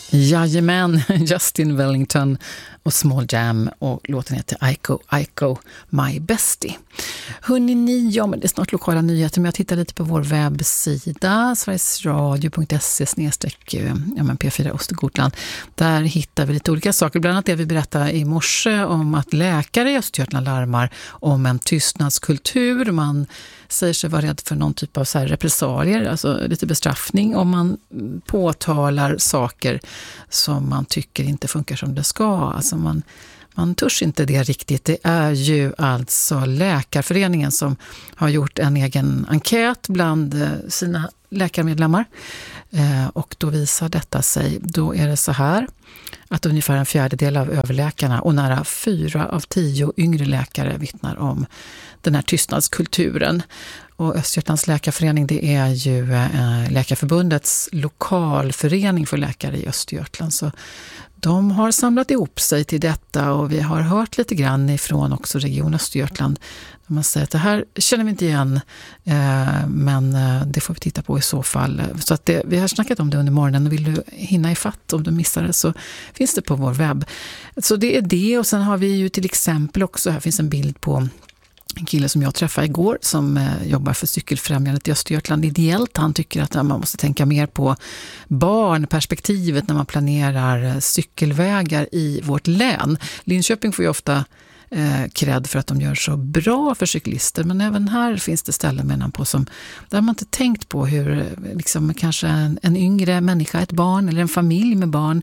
Jajamän, Justin Wellington och Small Jam, och låten heter Aiko, My Bestie. Hörrni ni, ja men det är snart lokala nyheter, men jag tittar lite på vår webbsida sverigesradio.se/P4 Östergötland. Där hittar vi lite olika saker, bland annat det vi berättade i morse om att läkare i Östergötland larmar om en tystnadskultur. Man säger sig vara rädd för någon typ av så här repressalier, alltså lite bestraffning om man påtalar saker som man tycker inte funkar som det ska. Alltså man törs inte det riktigt. Det är ju alltså Läkarföreningen som har gjort en egen enkät bland sina läkarmedlemmar. Och då visar detta sig, då är det så här att ungefär en fjärdedel av överläkarna och nära 4 av 10 yngre läkare vittnar om den här tystnadskulturen. Och Östergötlands läkarförening, det är ju Läkarförbundets lokalförening för läkare i Östergötland. Så de har samlat ihop sig till detta, och vi har hört lite grann ifrån också Region Östergötland. Man säger att det här känner vi inte igen, men det får vi titta på i så fall. Så att vi har snackat om det under morgonen, och vill du hinna ifatt om du missar det så finns det på vår webb. Så det är det, och sen har vi ju till exempel också, här finns en bild på en kille som jag träffade igår som jobbar för cykelfrämjandet i Östergötland ideellt. Han tycker att man måste tänka mer på barnperspektivet när man planerar cykelvägar i vårt län. Linköping får ju ofta cred för att de gör så bra för cyklister, men även här finns det ställen menar på som där man inte tänkt på hur liksom kanske en yngre människa, ett barn eller en familj med barn,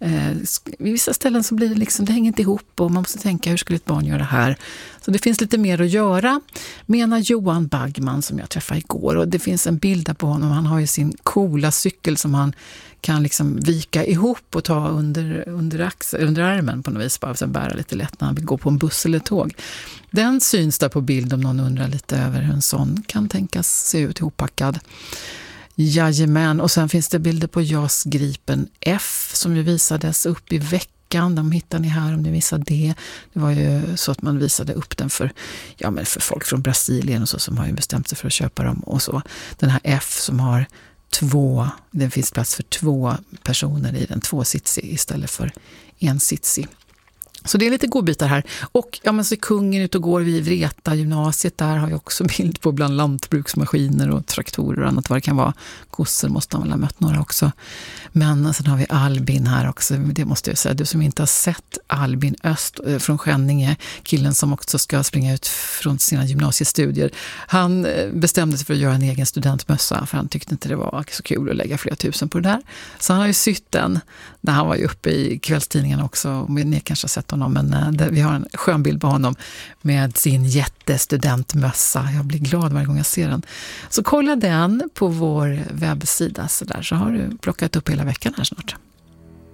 vid vissa ställen så blir det liksom, det hänger inte ihop och man måste tänka hur skulle ett barn göra här. Så det finns lite mer att göra, menar Johan Bagman som jag träffade igår, och det finns en bild där på honom. Han har ju sin coola cykel som han kan liksom vika ihop och ta under armen på något vis, bara för att bära lite lätt när han vill gå på en buss eller tåg. Den syns där på bild om någon undrar lite över hur en sån kan tänkas se ut ihoppackad. Jajamän, och sen finns det bilder på JAS Gripen F som ju visades upp i veckan. De hittar ni här om ni missade det. Det var ju så att man visade upp den för folk från Brasilien och så, som har ju bestämt sig för att köpa dem och så. Den här F som har det finns plats för 2 personer i den, 2-sitsig istället för 1-sitsig. Så det är lite godbitar här. Och så är kungen ut och går vid Vreta gymnasiet. Där har jag också bild på bland lantbruksmaskiner och traktorer och annat vad det kan vara. Kossor måste han väl ha mött några också. Men sen har vi Albin här också. Det måste jag säga. Du som inte har sett Albin Öst från Skänninge, killen som också ska springa ut från sina gymnasiestudier. Han bestämde sig för att göra en egen studentmössa, för han tyckte inte det var så kul att lägga flera tusen på det där. Så han har ju sytt den när han var ju uppe i kvällstidningen också. Ni kanske har sett honom, men vi har en skön bild på honom med sin jättestudentmössa. Jag blir glad varje gång jag ser den. Så kolla den på vår webbsida så har du plockat upp hela veckan här snart.